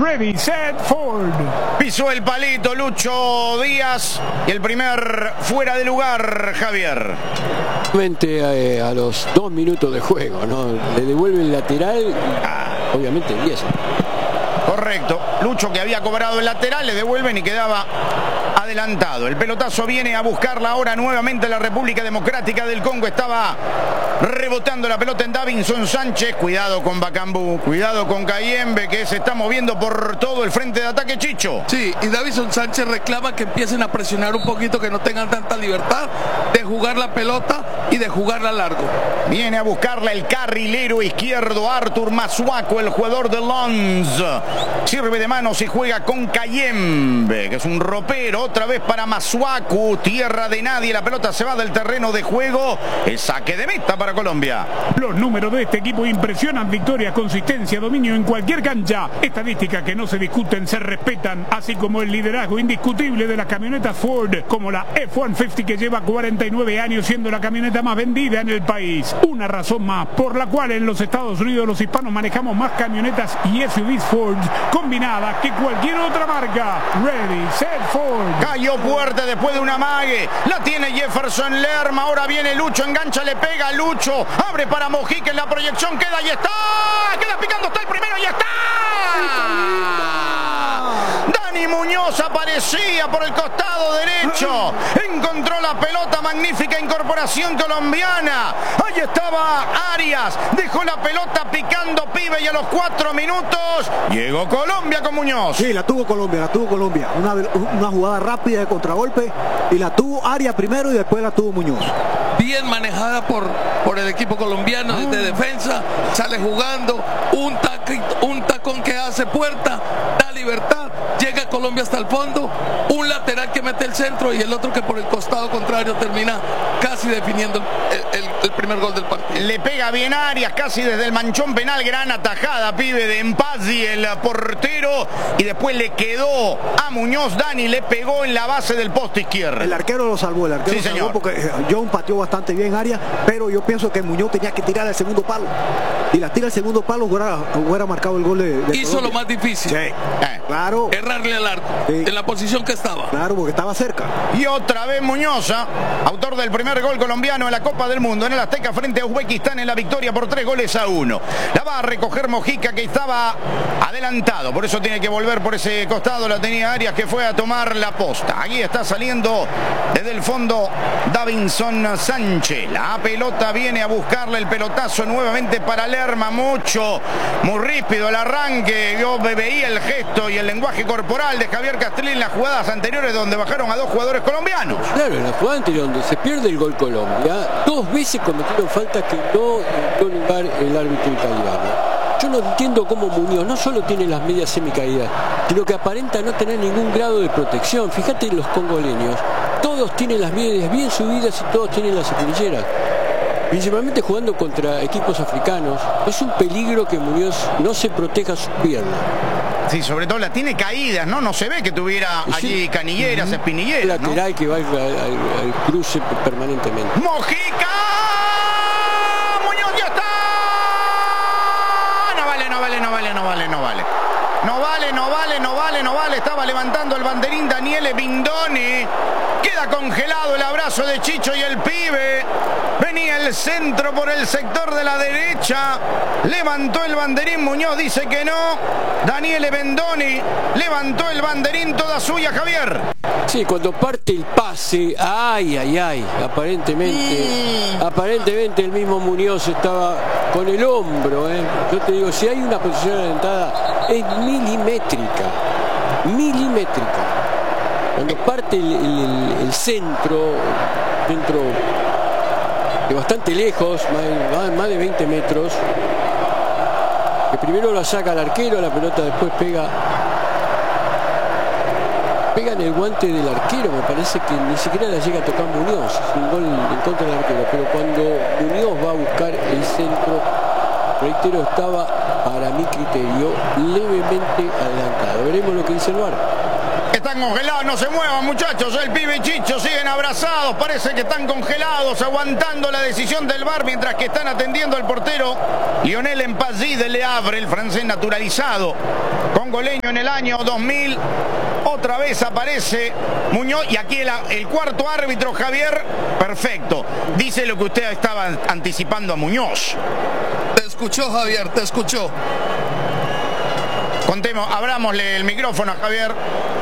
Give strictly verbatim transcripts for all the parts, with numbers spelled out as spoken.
Ready, set, Ford. Pisó el palito Lucho Díaz y el primer fuera de lugar, Javier. Eh, a los dos minutos de juego, ¿no? Le devuelve el lateral y ah. obviamente diez. Correcto. Lucho, que había cobrado el lateral, le devuelven y quedaba adelantado. El pelotazo viene a buscarla ahora nuevamente la República Democrática del Congo. Estaba rebotando la pelota en Davinson Sánchez. Cuidado con Bakambu, cuidado con Kayembe, que se está moviendo por todo el frente de ataque, Chicho. Sí, y Davinson Sánchez reclama que empiecen a presionar un poquito, que no tengan tanta libertad de jugar la pelota y de jugarla largo. Viene a buscarla el carrilero izquierdo Artur Masuaku, el jugador de Lons. Sirve de manos y juega con Kayembe, que es un ropero. Otra vez para Masuaku, tierra de nadie. La pelota se va del terreno de juego. El saque de meta para Colombia. Los números de este equipo impresionan: victoria, consistencia, dominio en cualquier cancha. Estadísticas que no se discuten, se respetan, así como el liderazgo indiscutible de las camionetas Ford, como la F ciento cincuenta, que lleva cuarenta y nueve años siendo la camioneta más vendida en el país. Una razón más por la cual en los Estados Unidos los hispanos manejamos más camionetas y S U Vs Ford combinadas que cualquier otra marca. Ready, set, Ford. Cayó fuerte después de una mague. La tiene Jefferson Lerma. Ahora viene Lucho, engancha, le pega Lucho. Abre para Mojica en la proyección. Queda y está. Queda picando, está el primero y está. Dani Muñoz aparecía por el costado derecho. Encontró la pelota, magnífica incorporación colombiana. Ahí estaba Arias. Dejó la pelota picando, pibe, y a los cuatro minutos llegó Colombia con Muñoz. Sí, la tuvo Colombia, la tuvo Colombia. Una, una jugada rápida de contragolpe y la tuvo Arias primero y después la tuvo Muñoz. Bien manejada por, por el equipo colombiano desde ah. defensa. Sale jugando un, taqui, un tacón que hace puerta, da libertad. Llega Colombia hasta el fondo, un lateral que mete el centro y el otro que por el costado contrario termina casi definiendo el, el, el primer gol del partido. Le pega bien Arias, casi desde el manchón penal, gran atajada, pibe, de Empazzi, el portero, y después le quedó a Muñoz. Dani le pegó en la base del poste izquierdo. El arquero lo salvó, el arquero sí, lo salvó señor. Porque John pateó bastante bien Arias, pero yo pienso que Muñoz tenía que tirar al segundo palo, y la tira al segundo palo, hubiera, hubiera marcado el gol de, de Hizo Colombia. Lo más difícil. Sí, eh, claro. Errarle al arco, sí. En la posición que estaba. Claro, porque estaba cerca. Y otra vez Muñoz, autor del primer gol colombiano en la Copa del Mundo, en el Azteca frente a Uzbekistán, en la victoria por tres goles a uno. La va a recoger Mojica, que estaba adelantado, por eso tiene que volver por ese costado. La tenía Arias, que fue a tomar la posta. Aquí está saliendo desde el fondo Davinson Sánchez. La pelota viene a buscarle, el pelotazo nuevamente para Lerma. Mucho, muy rípido el arranque. Yo veía el gesto y el lenguaje corporal de Javier Castelli en las jugadas anteriores, donde bajaron a dos jugadores colombianos. Claro, en la jugada anterior donde se pierde el gol Colombia, dos veces cometieron falta que no dio lugar el árbitro italiano. Yo no entiendo cómo Muñoz no solo tiene las medias semicaídas, sino que aparenta no tener ningún grado de protección. Fíjate en los congoleños, todos tienen las medias bien subidas y todos tienen las espinilleras. Principalmente jugando contra equipos africanos, es un peligro que Muñoz no se proteja sus piernas. Sí, sobre todo la tiene caídas, ¿no? No se ve que tuviera allí sí. canilleras, uh-huh. espinilleras, ¿no? Lateral que va al, al, al cruce permanentemente. ¡Mojica! ¡Muñoz ya está! No vale, no vale, no vale, no vale, no vale. No vale, no vale, no vale, no vale. Estaba levantando el banderín Daniele Bindoni. Queda congelado el abrazo de Chicho y el pibe. Venía el centro por el sector de la derecha. Levantó el banderín. Muñoz dice que no. Daniele Bindoni levantó el banderín, toda suya, Javier. Sí, cuando parte el pase, ay, ay, ay, aparentemente, mm. aparentemente el mismo Muñoz estaba con el hombro, ¿eh? Yo te digo, si hay una posición adelantada, es milimétrica, milimétrica. Cuando parte el, el, el centro, centro de bastante lejos, más, más de veinte metros, que primero la saca el arquero, la pelota después pega pega en el guante del arquero, me parece que ni siquiera la llega a tocar Muñoz, es un gol en contra del arquero, pero cuando Muñoz va a buscar el centro, reitero, estaba, para mi criterio, levemente adelantado. Veremos lo que dice el V A R. Están congelados, no se muevan muchachos, el pibe y Chicho siguen abrazados, parece que están congelados, aguantando la decisión del V A R mientras que están atendiendo al portero Lionel Mpassi de Le Havre, el francés naturalizado, congoleño en el año dos mil. Otra vez aparece Muñoz y aquí el, el cuarto árbitro, Javier, perfecto, dice lo que usted estaba anticipando a Muñoz. Te escuchó, Javier, te escuchó. Contemos, abrámosle el micrófono a Javier.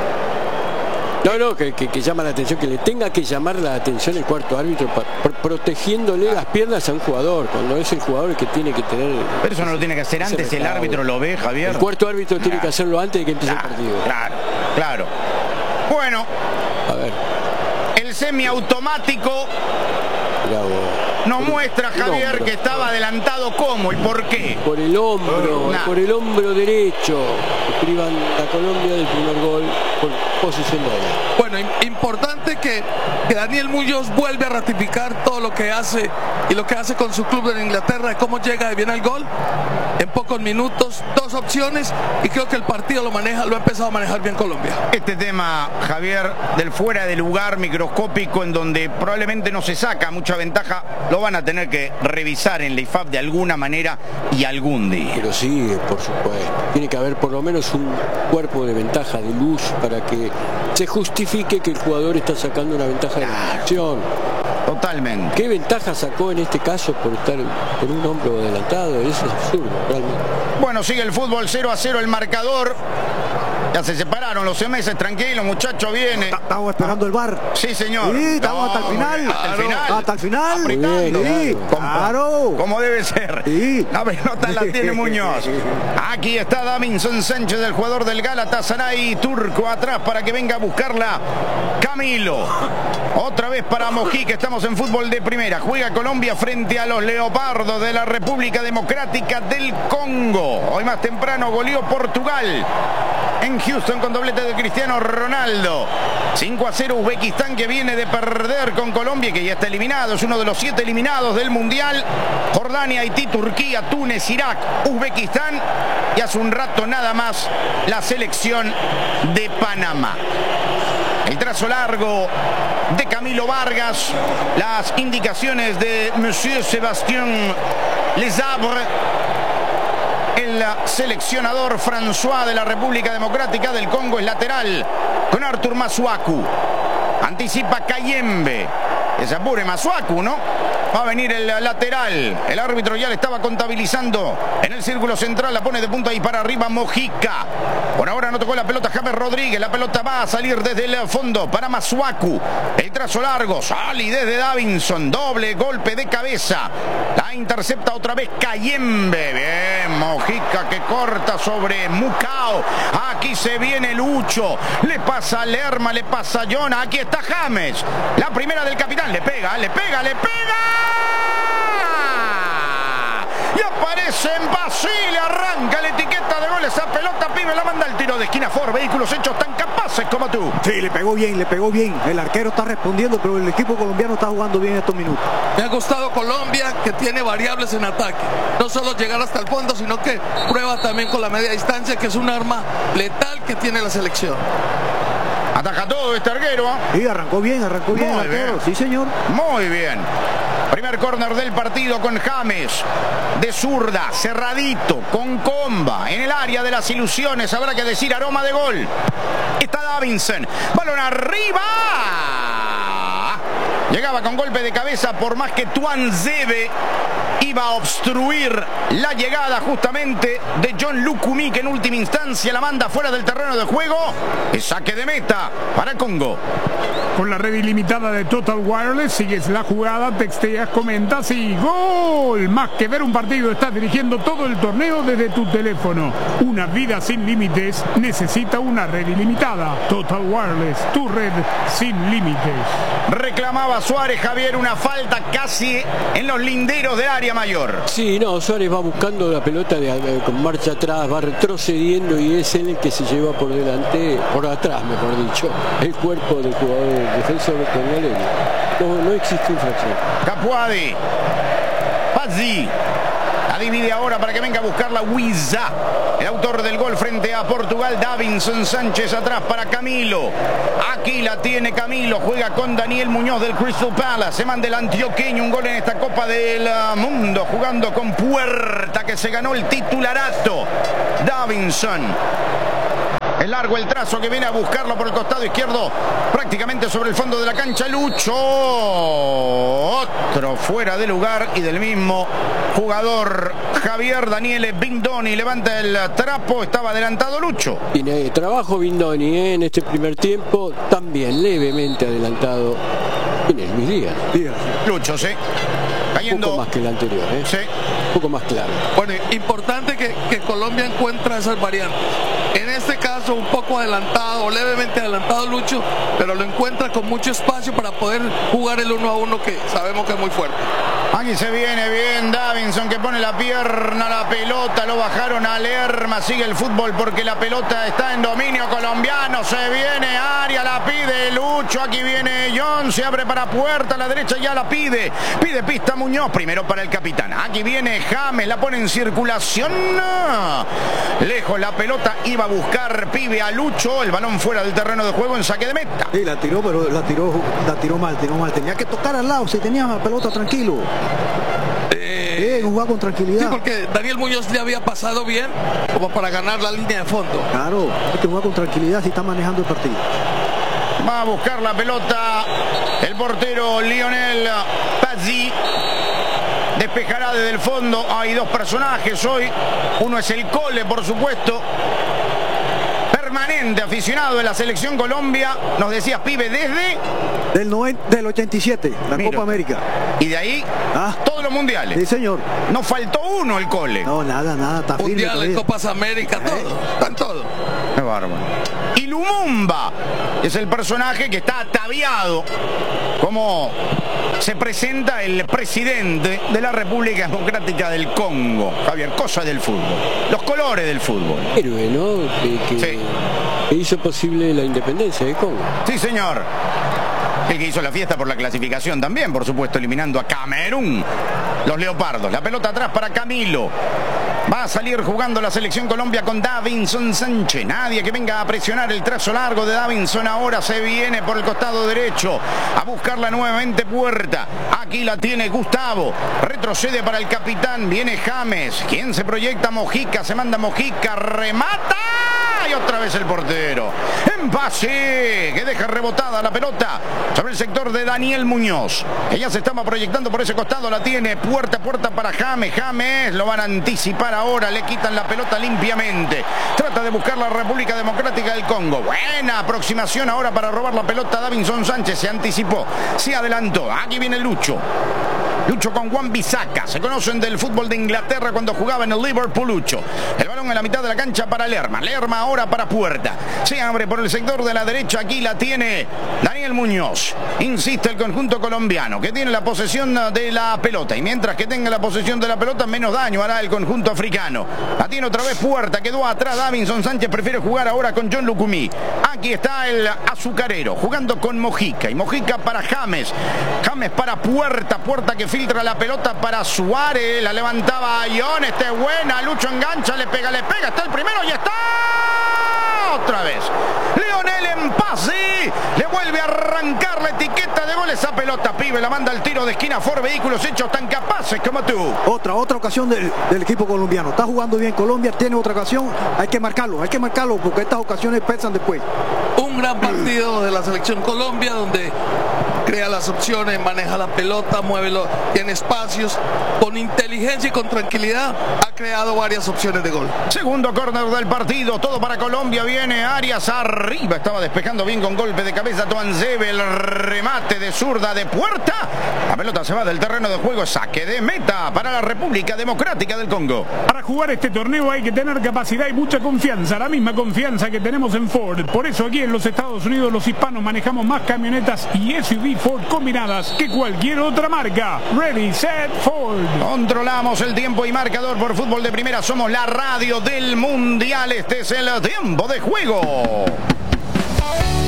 No, no, que, que, que llama la atención, que le tenga que llamar la atención el cuarto árbitro, pa, pro, protegiéndole las piernas a un jugador, cuando es el jugador el que tiene que tener... Pero eso no lo tiene que hacer antes, el árbitro lo ve, Javier. El cuarto árbitro claro. tiene que hacerlo antes de que empiece claro, el partido. Claro, claro. Bueno, a ver. El semiautomático nos muestra, Javier, hombro, que estaba adelantado cómo y por qué. Por el hombro, nah. por el hombro derecho. Privan a Colombia del primer gol por posición de área. Bueno, importante que, que Daniel Muñoz vuelve a ratificar todo lo que hace y lo que hace con su club en Inglaterra, de cómo llega de bien al gol en pocos minutos, dos opciones, y creo que el partido lo maneja, lo ha empezado a manejar bien Colombia. Este tema, Javier, del fuera de lugar microscópico, en donde probablemente no se saca mucha ventaja, lo van a tener que revisar en la I F A B de alguna manera y algún día. Pero sí, por supuesto, tiene que haber por lo menos un cuerpo de ventaja de luz para que se justifique que el jugador está sacando una ventaja de la acción. Totalmente. ¿Qué ventaja sacó en este caso por estar con un hombro adelantado? Eso es absurdo, realmente. Bueno, sigue el fútbol, cero a cero el marcador. Ya se separaron los semeses, tranquilo, muchacho, viene. Estamos esperando el V A R. Sí, señor. Sí, estamos no, hasta el final. Hasta el final. Hasta el final. Apretando. Sí, claro. Como debe ser. Sí. La pelota la tiene Muñoz. Aquí está Davinson Sánchez, el jugador del Galatasaray turco, atrás para que venga a buscarla Camilo. Otra vez para Mojica, estamos en fútbol de primera. Juega Colombia frente a los Leopardos de la República Democrática del Congo. Hoy más temprano goleó Portugal en Houston con doblete de Cristiano Ronaldo. cinco a cero Uzbekistán, que viene de perder con Colombia y que ya está eliminado. Es uno de los siete eliminados del Mundial. Jordania, Haití, Turquía, Túnez, Irak, Uzbekistán y hace un rato nada más la selección de Panamá. El trazo largo de Camilo Vargas, las indicaciones de Monsieur Sébastien Les Havre, el seleccionador François de la República Democrática del Congo, es lateral con Arthur Masuaku. Anticipa Kayembe. Que se apure Masuaku, ¿no? Va a venir el lateral. El árbitro ya le estaba contabilizando en el círculo central. La pone de punta y para arriba Mojica. Por ahora no tocó la pelota James Rodríguez. La pelota va a salir desde el fondo para Masuaku. El trazo largo. Sale desde Davinson. Doble golpe de cabeza. La intercepta otra vez Kayembe. Bien, Mojica que corta sobre Mucao. Aquí se viene Lucho. Le pasa a Lerma, le pasa a Jonah. Aquí está James. La primera del capitán. Le pega, le pega, le pega. Y aparece en Basile, arranca la etiqueta de goles. Esa pelota, pibe, la manda al tiro de esquina. Ford, vehículos hechos tan capaces como tú. Sí, le pegó bien, le pegó bien. El arquero está respondiendo, pero el equipo colombiano está jugando bien estos minutos. Me ha gustado Colombia, que tiene variables en ataque. No solo llegar hasta el fondo, sino que prueba también con la media distancia, que es un arma letal que tiene la selección. Ataja todo este arquero. Sí, arrancó bien, arrancó bien el arquero. Bien. Sí, señor. Muy bien. Primer córner del partido con James. De zurda, cerradito, con comba. En el área de las ilusiones, habrá que decir aroma de gol. Está Davinson. Balón arriba. Llegaba con golpe de cabeza, por más que Tuanzebe iba a obstruir la llegada justamente de John Lukumi, que en última instancia la manda fuera del terreno de juego. Es saque de meta para Congo. Con la red ilimitada de Total Wireless, sigues la jugada, texteas, comentas y ¡gol! Más que ver un partido, estás dirigiendo todo el torneo desde tu teléfono. Una vida sin límites necesita una red ilimitada. Total Wireless, tu red sin límites. Reclamaba Suárez, Javier, una falta casi en los linderos del área mayor. Sí, no, Suárez va buscando la pelota de, de, con marcha atrás, va retrocediendo y es él el que se lleva por delante, por atrás mejor dicho, el cuerpo del jugador defensor congolés. No, no existe infracción. Capuadi. Pazzi. La divide ahora para que venga a buscar la Huiza. El autor del gol frente a Portugal, Davinson Sánchez, atrás para Camilo. Aquí la tiene Camilo, juega con Daniel Muñoz del Crystal Palace. Se manda el antioqueño, un gol en esta Copa del Mundo, jugando con Puerta, que se ganó el titularato. Davinson. Es largo el trazo que viene a buscarlo por el costado izquierdo, prácticamente sobre el fondo de la cancha. Lucho, otro fuera de lugar y del mismo jugador. Javier Daniele Bindoni levanta el trapo, estaba adelantado Lucho. Tiene trabajo Bindoni, ¿eh? En este primer tiempo, también levemente adelantado Inés Luis Díaz. Lucho, sí. Cayendo. Un poco más que el anterior, ¿eh? Sí. Un poco más claro. Bueno, importante que, que Colombia encuentra esas variantes. En este caso, un poco adelantado, levemente adelantado Lucho, pero lo encuentra con mucho espacio para poder jugar el uno a uno, que sabemos que es muy fuerte. Aquí se viene bien Davinson, que pone la pierna a la pelota, lo bajaron a Lerma, sigue el fútbol porque la pelota está en dominio colombiano. Se viene Arias, la pide Lucho, aquí viene John, se abre para Puerta, a la derecha ya la pide, pide pista Muñoz, primero para el capitán. Aquí viene James, la pone en circulación, lejos la pelota, iba a buscar Pibe a Lucho, el balón fuera del terreno de juego en saque de meta. Sí, la tiró, pero la tiró, la tiró mal, tiró mal. Tenía que tocar al lado, si tenía la pelota tranquilo. Eh, sí, jugar con tranquilidad. Sí, porque Daniel Muñoz le había pasado bien como para ganar la línea de fondo. Claro, hay que jugar con tranquilidad si está manejando el partido. Va a buscar la pelota el portero Lionel Pazzi. Despejará desde el fondo. Hay dos personajes hoy. Uno es el Cole, por supuesto. Permanente aficionado de la selección Colombia. Nos decías, Pibe, desde... Del, noventa, del ochenta y siete, la Miro. Copa América. Y de ahí, ¿Ah? todos los mundiales. Sí, señor. No faltó uno el Cole. No, nada, nada. Está firme Mundiales, todavía. Copas América, todo. Están todo. Qué bárbaro. Y Lumumba es el personaje que está ataviado como se presenta el presidente de la República Democrática del Congo. Javier, cosa del fútbol. Los colores del fútbol. Héroe, ¿no? Que, que, Sí. que hizo posible la independencia de Congo. Sí, señor. El que hizo la fiesta por la clasificación también, por supuesto, eliminando a Camerún. Los leopardos. La pelota atrás para Camilo. Va a salir jugando la selección Colombia con Davinson Sánchez. Nadie que venga a presionar el trazo largo de Davinson. Ahora se viene por el costado derecho a buscarla nuevamente Puerta. Aquí la tiene Gustavo. Retrocede para el capitán. Viene James. ¿Quién se proyecta? Mojica. Se manda Mojica. Remata. Y otra vez el portero. En pase. Que deja rebotada la pelota sobre el sector de Daniel Muñoz. Ella se estaba proyectando por ese costado. La tiene Puerta. Puerta para James. James. Lo van a anticipar ahora. Le quitan la pelota limpiamente. Trata de buscar la República Democrática del Congo. Buena aproximación ahora para robar la pelota. Davinson Sánchez se anticipó. Se adelantó. Aquí viene Lucho. Lucho con Juan Bisaca. Se conocen del fútbol de Inglaterra cuando jugaba en el Liverpool. Lucho. El balón en la mitad de la cancha para Lerma. Lerma ahora para Puerta. Se abre por el sector de la derecha. Aquí la tiene Daniel Muñoz. Insiste el conjunto colombiano, que tiene la posesión de la pelota. Y mientras que tenga la posesión de la pelota, menos daño hará el conjunto africano. La tiene otra vez Puerta. Quedó atrás Davinson Sánchez. Prefiere jugar ahora con John Lucumí. Aquí está el azucarero jugando con Mojica. Y Mojica para James. James para Puerta. Puerta que filtra la pelota para Suárez. La levantaba Ion. Esta es buena. Lucho engancha. Le pega, le pega. Está el primero y está. Otra vez. Lionel en pase. Le vuelve a arrancar la etiqueta de gol. Esa pelota, Pibe. La manda al tiro de esquina. Ford Vehículos hechos tan capaces como tú. Otra, otra ocasión del, del equipo colombiano. Está jugando bien Colombia. Tiene otra ocasión. Hay que marcarlo. Hay que marcarlo porque estas ocasiones pesan después. Un gran partido de la selección Colombia, donde crea las opciones, maneja la pelota, muévelo, tiene espacios, con inteligencia y con tranquilidad ha creado varias opciones de gol. Segundo córner del partido, todo para Colombia. Viene Arias arriba, estaba despejando bien con golpe de cabeza Tuanzebe, el remate de zurda de Puerta. La pelota se va del terreno de juego, saque de meta para la República Democrática del Congo. Para jugar este torneo hay que tener capacidad y mucha confianza, la misma confianza que tenemos en Ford. Por eso aquí en los Estados Unidos los hispanos manejamos más camionetas y S U V Ford combinadas que cualquier otra marca. Ready, set, Ford. Controlamos el tiempo y marcador por Fútbol de Primera. Somos la radio del Mundial. Este es el tiempo de juego.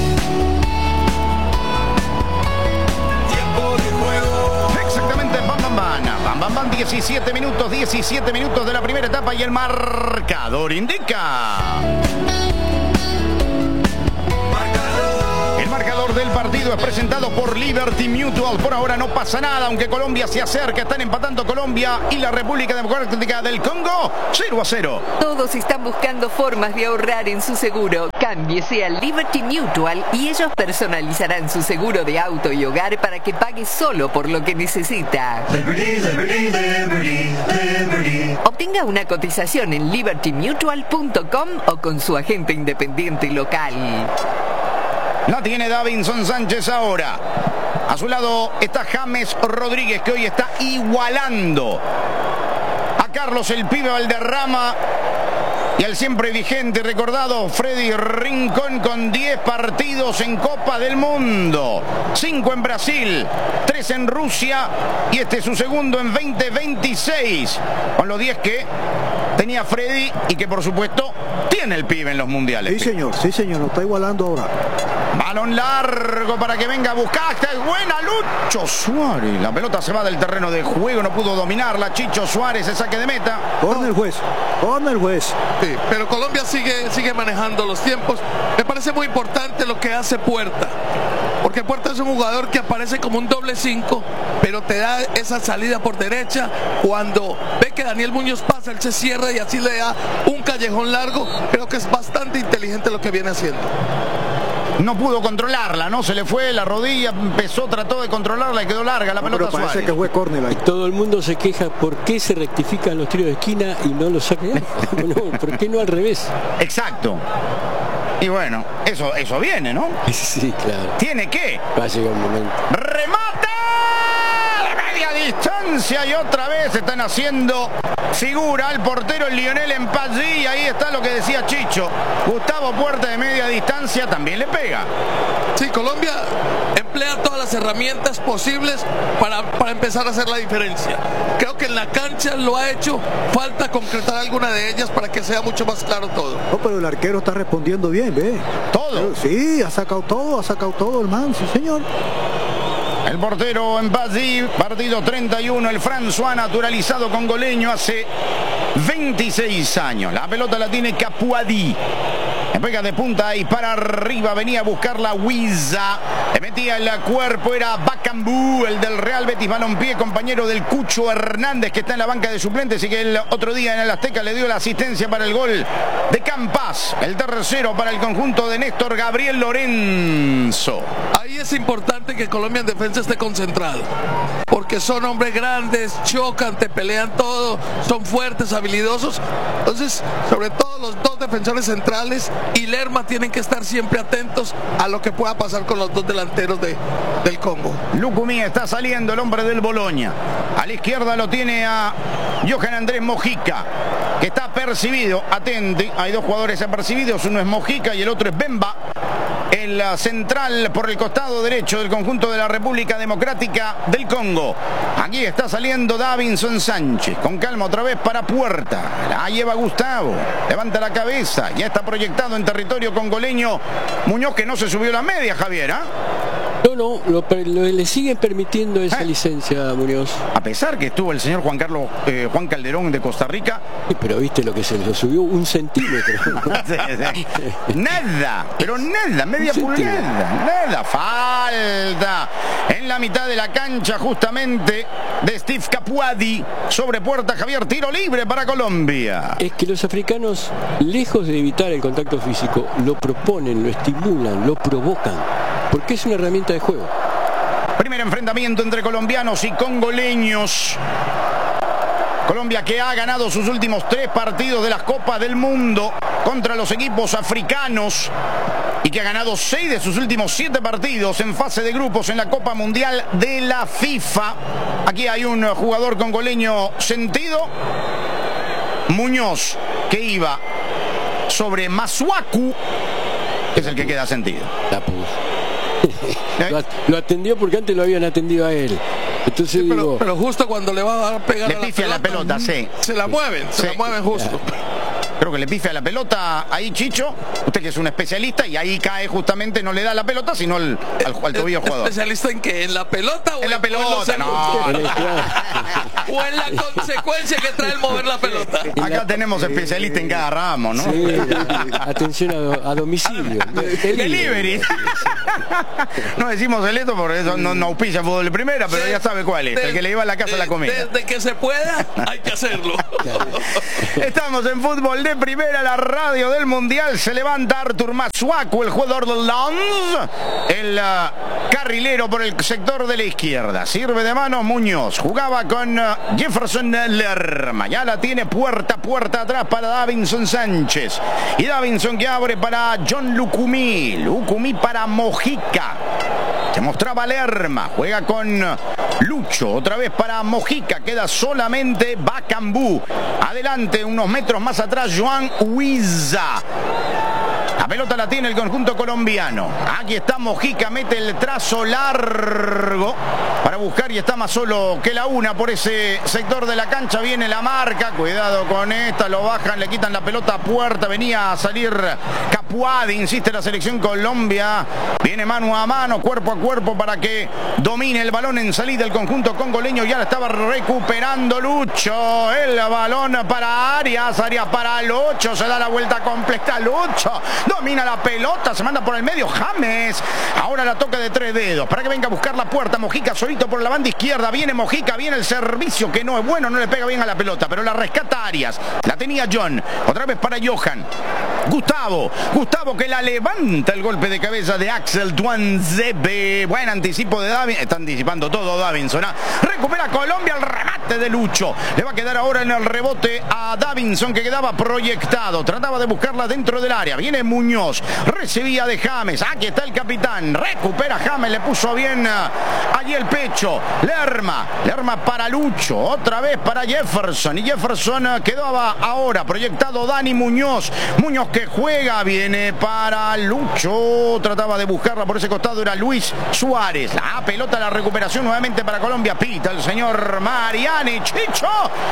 Tiempo de juego. Exactamente, vamos bam, bam, bam, bam, bam, diecisiete minutos, diecisiete minutos de la primera etapa y el marcador indica. El marcador del partido es presentado por Liberty Mutual. Por ahora no pasa nada, aunque Colombia se acerca. Están empatando Colombia y la República Democrática del Congo cero a cero. Todos están buscando formas de ahorrar en su seguro. Cámbiese a Liberty Mutual y ellos personalizarán su seguro de auto y hogar para que pague solo por lo que necesita. Liberty, liberty, liberty, liberty. Obtenga una cotización en liberty mutual punto com o con su agente independiente local. La tiene Davinson Sánchez ahora. A su lado está James Rodríguez, que hoy está igualando a Carlos el Pibe Valderrama y al siempre vigente y recordado Freddy Rincón, con diez partidos en Copa del Mundo, cinco en Brasil, tres en Rusia y este es su segundo en veinte veintiséis, con los diez que tenía Freddy y que por supuesto tiene el Pibe en los mundiales. Sí, señor, sí, señor, lo está igualando ahora. Balón largo para que venga a buscar. Esta es buena, Lucho Suárez. La pelota se va del terreno de juego, no pudo dominarla. Chicho Suárez, se saque de meta. Con el juez, con el juez. Sí, pero Colombia sigue, sigue manejando los tiempos. Me parece muy importante lo que hace Puerta, porque Puerta es un jugador que aparece como un doble cinco, pero te da esa salida por derecha. Cuando ve que Daniel Muñoz pasa, él se cierra y así le da un callejón largo. Creo que es bastante inteligente lo que viene haciendo. No pudo controlarla, ¿no? Se le fue la rodilla, empezó, trató de controlarla y quedó larga la No, pelota. pero parece Suárez. que fue córner ahí. Todo el mundo se queja por qué se rectifican los tiros de esquina y no los saca. No, ¿por qué no al revés? Exacto. Y bueno, eso, eso viene, ¿no? Sí, claro. Tiene que. Va a llegar un momento. ¡Remata! De media distancia y otra vez están haciendo figura al portero Lionel Empallí. Y ahí está lo que decía Chicho. Gustavo Puerta de media distancia también le pega. Sí, Colombia emplea todas las herramientas posibles para, para empezar a hacer la diferencia. Creo que en la cancha lo ha hecho, falta concretar alguna de ellas para que sea mucho más claro todo. No, pero el arquero está respondiendo bien, ve. Todo. Sí, ha sacado todo, ha sacado todo el man, sí, señor. El portero Empallí, partido treinta y uno, el François naturalizado congoleño hace veintiséis años. La pelota la tiene Capuadí. Le pega de punta y para arriba, venía a buscar la Huiza. Le metía el cuerpo, era Bacambú, el del Real Betis Balompié, compañero del Cucho Hernández, que está en la banca de suplentes y que el otro día en el Azteca le dio la asistencia para el gol de Campas. El tercero para el conjunto de Néstor Gabriel Lorenzo. Ahí es importante que Colombia en defensa esté concentrado, porque son hombres grandes, chocan, te pelean todo, son fuertes, habilidosos. Entonces, sobre todo los dos defensores centrales y Lerma tienen que estar siempre atentos a lo que pueda pasar con los dos delanteros de, del Congo. Lucumí está saliendo, el hombre del Boloña. A la izquierda lo tiene a Johan Andrés Mojica, que está apercibido. Atente, hay dos jugadores apercibidos, uno es Mojica y el otro es Bemba. El central por el costado derecho del conjunto de la República Democrática del Congo. Aquí está saliendo Davinson Sánchez. Con calma otra vez para Puerta. La lleva Gustavo. Levanta la cabeza. Ya está proyectado en territorio congoleño. Muñoz, que no se subió la media, Javier, ¿ah? No, no, lo, lo, le siguen permitiendo esa ¿Eh? licencia a Muñoz. A pesar que estuvo el señor Juan Carlos eh, Juan Calderón de Costa Rica. Sí, pero viste lo que se le subió, un centímetro. Sí, sí. Nada, pero nada, media pulgada, nada, falta en la mitad de la cancha justamente de Steve Capuadi sobre Puerta. Javier, tiro libre para Colombia. Es que los africanos, lejos de evitar el contacto físico, lo proponen, lo estimulan, lo provocan, porque es una herramienta de juego. Primer enfrentamiento entre colombianos y congoleños. Colombia, que ha ganado sus últimos tres partidos de las Copas del Mundo contra los equipos africanos y que ha ganado seis de sus últimos siete partidos en fase de grupos en la Copa Mundial de la FIFA. Aquí hay un jugador congoleño sentido, Muñoz, que iba sobre Masuaku, que es el que queda sentido. La puso. Lo, lo atendió porque antes lo habían atendido a él. Entonces Sí, pero, digo, pero justo cuando le va a dar pegar Le a la pifia pelota, la pelota, sí. se la mueven, se Sí. la mueven justo. creo que le pifia la pelota ahí Chicho, usted que es un especialista, y ahí cae justamente, no le da la pelota, sino al, al, al tobillo al jugador. ¿Especialista en qué? ¿En la pelota o en la en, pelota? No, no. O en la consecuencia que trae el mover la pelota. Acá tenemos especialista en cada ramo, ¿no? Sí, atención a, do, a domicilio. Delivery. No decimos el esto porque eso no, no auspicia fútbol de primera, pero sí, ya sabe cuál es, de, el que le lleva a la casa de, la comida. Desde que se pueda, hay que hacerlo. Estamos en fútbol de primera, la radio del mundial. Se levanta Artur Masuaku, el jugador del Lens, el uh, carrilero por el sector de la izquierda. Sirve de mano Muñoz, jugaba con uh, Jefferson Lerma, ya la tiene puerta puerta atrás para Davinson Sánchez, y Davinson que abre para John Lucumí, Lucumí para Mojica. Se mostraba Lerma, juega con Lucho, otra vez para Mojica, queda solamente Bacambú. Adelante, unos metros más atrás, Joan Huiza. La pelota la tiene el conjunto colombiano. Aquí está Mojica, mete el trazo largo para buscar y está más solo que la una por ese sector de la cancha. Viene la marca, cuidado con esta, lo bajan, le quitan la pelota a puerta. Venía a salir Capuadi, insiste la selección Colombia. Viene mano a mano, cuerpo a cuerpo para que domine el balón en salida el conjunto congoleño. Ya la estaba recuperando Lucho. El balón para Arias, Arias para Lucho, se da la vuelta completa Lucho. Domina la pelota, se manda por el medio James. Ahora la toca de tres dedos para que venga a buscar la puerta. Mojica solito por la banda izquierda. Viene Mojica, viene el servicio que no es bueno, no le pega bien a la pelota, pero la rescata Arias. La tenía John. Otra vez para Johan. Gustavo. Gustavo que la levanta, el golpe de cabeza de Axel Tuanzebe. Buen anticipo de Davinson. Está anticipando todo Davinson. ¿Ah? Recupera Colombia el remate de Lucho. Le va a quedar ahora en el rebote a Davinson que quedaba proyectado. Trataba de buscarla dentro del área. Viene Muñoz, recibía de James, aquí está el capitán, recupera James, le puso bien uh, allí el pecho, Lerma, Lerma para Lucho, otra vez para Jefferson, y Jefferson uh, quedaba ahora proyectado Dani Muñoz, Muñoz que juega, viene para Lucho, trataba de buscarla por ese costado, era Luis Suárez, la pelota, la recuperación nuevamente para Colombia, pita el señor Mariani, Chicho,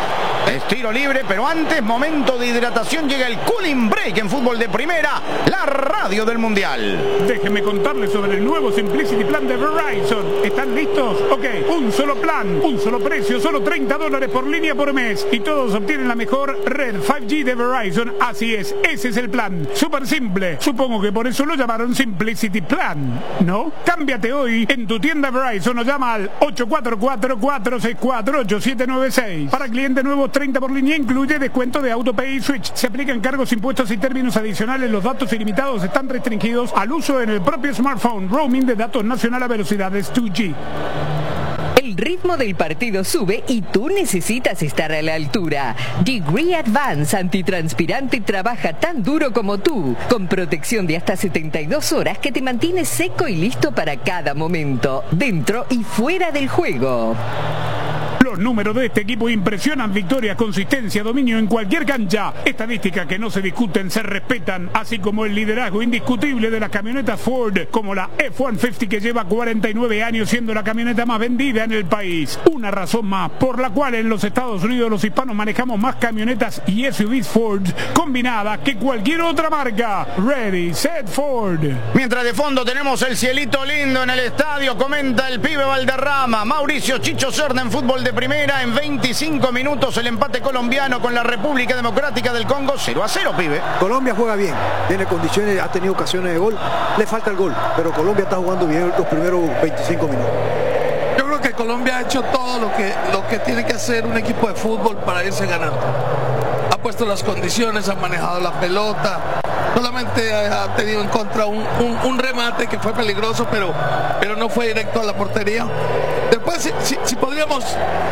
es tiro libre, pero antes, momento de hidratación, llega el cooling break en fútbol de primera, la radio del mundial. Déjenme contarles sobre el nuevo Simplicity Plan de Verizon. ¿Están listos? Ok, un solo plan, un solo precio, solo treinta dólares por línea por mes. Y todos obtienen la mejor red cinco G de Verizon. Así es, ese es el plan. Súper simple. Supongo que por eso lo llamaron Simplicity Plan, ¿no? Cámbiate hoy en tu tienda Verizon o llama al ocho cuatro cuatro, cuatro seis cuatro, ocho siete nueve seis. Para clientes nuevos, treinta por línea, incluye descuento de AutoPay y Switch. Se aplican cargos, impuestos y términos adicionales. Los datos ilimitados están restringidos al uso en el propio smartphone. Roaming de datos nacional a velocidades dos G. El ritmo del partido sube y tú necesitas estar a la altura. Degree Advance antitranspirante trabaja tan duro como tú, con protección de hasta setenta y dos horas que te mantiene seco y listo para cada momento, dentro y fuera del juego. Los números de este equipo impresionan: victoria, consistencia, dominio en cualquier cancha. Estadísticas que no se discuten, se respetan, así como el liderazgo indiscutible de las camionetas Ford, como la F ciento cincuenta que lleva cuarenta y nueve años siendo la camioneta más vendida en el país. Una razón más por la cual en los Estados Unidos los hispanos manejamos más camionetas y S U Vs Ford combinadas que cualquier otra marca. Ready, set, Ford. Mientras de fondo tenemos el cielito lindo en el estadio, comenta el pibe Valderrama. Mauricio Chicho Serna en fútbol de primera, en veinticinco minutos el empate colombiano con la República Democrática del Congo, cero a cero, pibe. Colombia juega bien, tiene condiciones, ha tenido ocasiones de gol, le falta el gol, pero Colombia está jugando bien los primeros veinticinco minutos. Yo creo que Colombia ha hecho todo lo que, lo que tiene que hacer un equipo de fútbol para irse ganando. Ha puesto las condiciones, ha manejado la pelota, solamente ha tenido en contra un, un, un remate que fue peligroso, pero, pero no fue directo a la portería. Después, si, si, si podríamos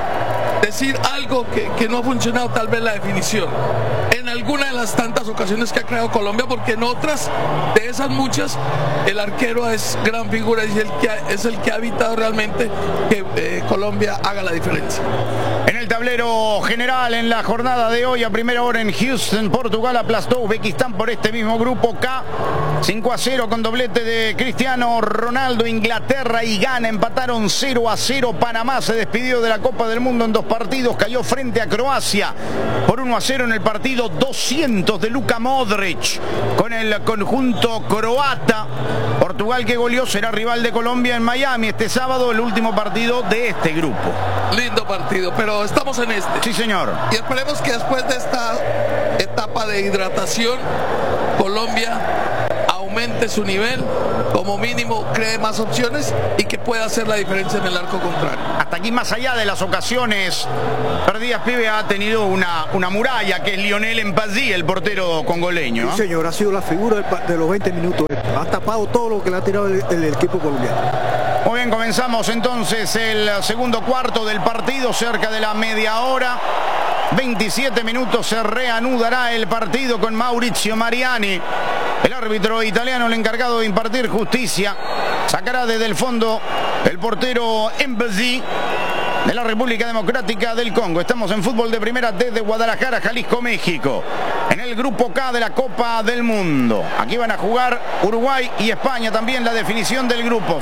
decir algo que, que no ha funcionado, tal vez la definición. En alguna de las tantas ocasiones que ha creado Colombia, porque en otras de esas muchas, el arquero es gran figura y es el que ha, es el que ha evitado realmente que eh, Colombia haga la diferencia. En el tablero general, en la jornada de hoy, a primera hora en Houston, Portugal aplastó a Uzbekistán por este mismo grupo K, cinco a cero con doblete de Cristiano Ronaldo. Inglaterra y Ghana empataron cero a cero. Panamá se despidió de la Copa del Mundo en dos partidos. partidos. Cayó frente a Croacia por uno a cero en el partido doscientos de Luka Modric con el conjunto croata. Portugal, que goleó, será rival de Colombia en Miami este sábado, el último partido de este grupo. Lindo partido, pero estamos en este. Sí, señor. Y esperemos que después de esta etapa de hidratación, Colombia aumente su nivel, como mínimo cree más opciones y que pueda hacer la diferencia en el arco contrario. Hasta aquí, más allá de las ocasiones perdidas, Pibe ha tenido una, una muralla, que es Lionel Mpazzi, el portero congoleño, ¿no? Sí, señor, ha sido la figura de los veinte minutos. Ha tapado todo lo que le ha tirado el, el equipo colombiano. Muy bien, comenzamos entonces el segundo cuarto del partido, cerca de la media hora. veintisiete minutos, se reanudará el partido con Maurizio Mariani, el árbitro italiano, el encargado de impartir justicia. Sacará desde el fondo el portero Mpazzi de la República Democrática del Congo. Estamos en Fútbol de Primera desde Guadalajara, Jalisco, México, en el grupo K de la Copa del Mundo. Aquí van a jugar Uruguay y España, también la definición del grupo.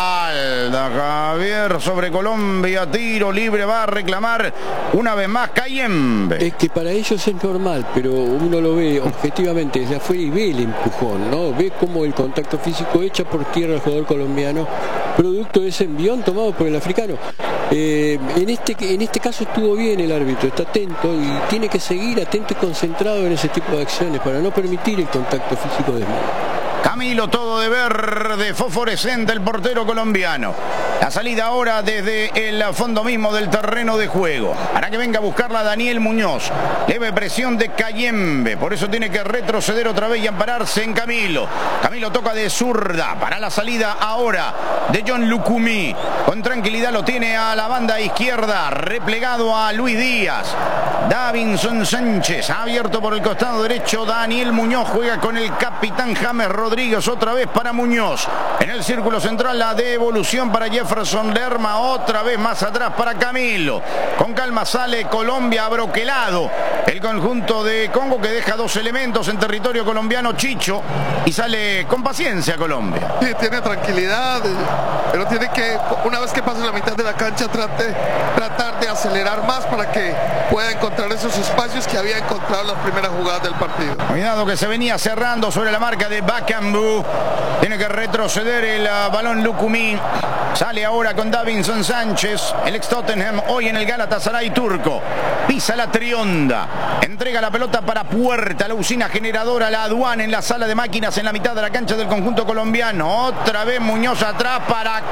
Falta, Javier, sobre Colombia, tiro libre, va a reclamar una vez más Cayembe. Es que para ellos es normal, pero uno lo ve objetivamente desde afuera y ve el empujón, ¿no? Ve cómo el contacto físico echa por tierra al jugador colombiano, producto de ese envión tomado por el africano. Eh, en, este, en este caso estuvo bien el árbitro, está atento y tiene que seguir atento y concentrado en ese tipo de acciones para no permitir el contacto físico desmedido. Camilo, todo de verde, fosforescente el portero colombiano. La salida ahora desde el fondo mismo del terreno de juego. Para que venga a buscarla Daniel Muñoz. Leve presión de Cayembe, por eso tiene que retroceder otra vez y ampararse en Camilo. Camilo toca de zurda para la salida ahora de John Lucumí. Con tranquilidad lo tiene a la banda izquierda, replegado a Luis Díaz. Davinson Sánchez ha abierto por el costado derecho. Daniel Muñoz juega con el capitán James Rodríguez, otra vez para Muñoz. En el círculo central la devolución para Jefferson Lerma, otra vez más atrás para Camilo. Con calma sale Colombia, abroquelado el conjunto de Congo, que deja dos elementos en territorio colombiano, Chicho, y sale con paciencia Colombia. Sí, tiene tranquilidad, pero tiene que, una vez que pase la mitad de la cancha, trate, tratar de acelerar más para que pueda encontrar esos espacios que había encontrado en las primeras jugadas del partido. Cuidado, que se venía cerrando sobre la marca de Bakambu. Tiene que retroceder el uh, balón Lucumí. Sale ahora con Davinson Sánchez, el ex Tottenham, hoy en el Galatasaray turco. Pisa la trionda, entrega la pelota para Puerta, la usina generadora, la aduana en la sala de máquinas en la mitad de la cancha del conjunto colombiano. Otra vez Muñoz atrás para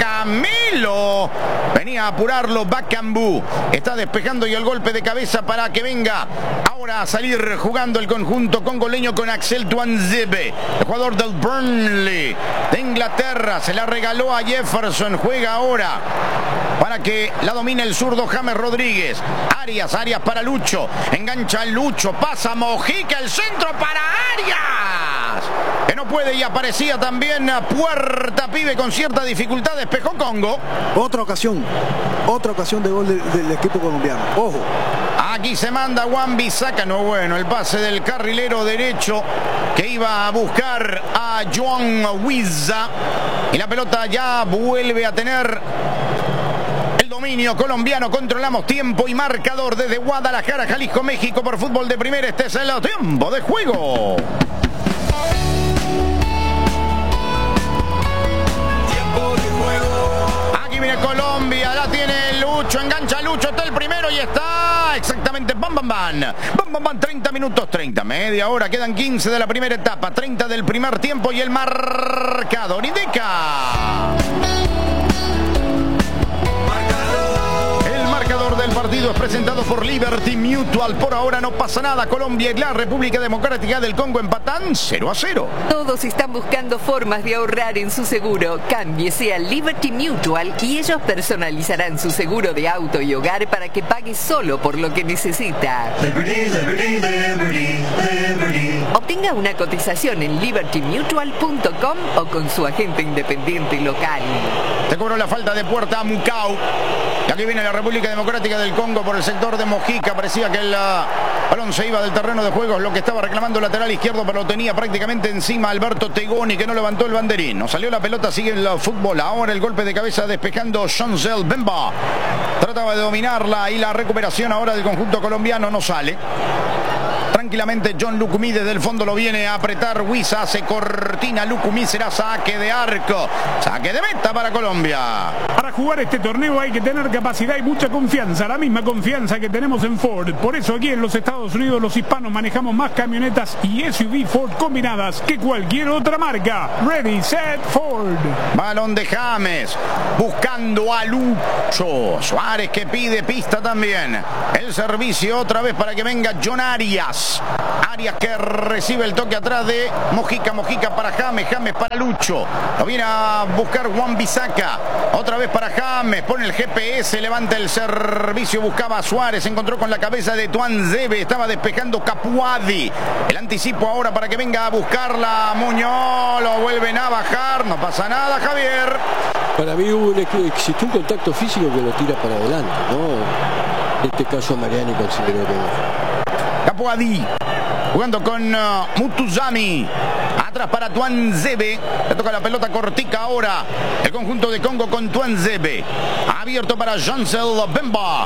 Camilo. Venía a apurarlo Bakambu. Está despejando y el golpe de cabeza para que venga ahora a salir jugando el conjunto congoleño con Axel Tuanzebe, el jugador del Burnley de Inglaterra. Se la regaló a Jefferson. Juega ahora para que la domine el zurdo James Rodríguez. Arias, Arias para Lucho. Engancha Lucho, pasa Mojica, el centro para Arias, que no puede, y aparecía también a Puerta, Pibe, con cierta dificultad. Despejó Congo. Otra ocasión, otra ocasión de gol de, del equipo colombiano. Ojo. Aquí se manda Wan-Bissaka, no, bueno, el pase del carrilero derecho que iba a buscar a Joan Huiza, y la pelota ya vuelve a tener el dominio colombiano. Controlamos tiempo y marcador desde Guadalajara, Jalisco, México, por Fútbol de Primera. Este es el tiempo de juego. Tiempo de juego. Aquí viene Colombia, la tiene Lucho, engancha Lucho, está el primero y está exactamente bam bam bam. Bam bam bam, treinta minutos, treinta, media hora, quedan quince de la primera etapa, treinta del primer tiempo, y el marcador indica. Del partido es presentado por Liberty Mutual. Por ahora no pasa nada. Colombia y la República Democrática del Congo empatan cero a cero. Todos están buscando formas de ahorrar en su seguro. Cámbiese a Liberty Mutual y ellos personalizarán su seguro de auto y hogar para que pague solo por lo que necesita. Liberty, liberty, liberty, liberty. Obtenga una cotización en liberty mutual punto com o con su agente independiente local. Se cobró la falta de Puerta a Mucau. Y aquí viene la República Democrática del Congo por el sector de Mojica. Parecía que el uh, Balón se iba del terreno de juego, es lo que estaba reclamando el lateral izquierdo, pero lo tenía prácticamente encima Alberto Tegoni, que no levantó el banderín. No salió la pelota, sigue el fútbol. Ahora el golpe de cabeza despejando Chancel Bemba. Trataba de dominarla y la recuperación ahora del conjunto colombiano no sale. Tranquilamente John Lucumí desde el fondo lo viene a apretar. Huiza hace cortina. Lucumí será saque de arco. Saque de meta para Colombia. Para jugar este torneo hay que tener capacidad y mucha confianza. La misma confianza que tenemos en Ford. Por eso aquí en los Estados Unidos los hispanos manejamos más camionetas y S U V Ford combinadas que cualquier otra marca. Ready, set, Ford. Balón de James. Buscando a Lucho. Suárez que pide pista también. El servicio otra vez para que venga John Arias. Arias que recibe el toque atrás de Mojica. Mojica para James. James para Lucho. Lo viene a buscar Juan Bisaca. Otra vez para James. Pone el G P S. Levanta el servicio. Buscaba a Suárez. Se encontró con la cabeza de Tuanzebe. Estaba despejando Capuadi. El anticipo ahora para que venga a buscarla Muñoz. Lo vuelven a bajar. No pasa nada, Javier. Para mí hubo un, existió un contacto físico que lo tira para adelante, ¿no? En este caso Mariani consideró que no. Capuadi jugando con uh, Mutuzami. Atrás para Tuanzebe. Le toca la pelota cortica ahora. El conjunto de Congo con Tuanzebe. Abierto para Chancel Bemba.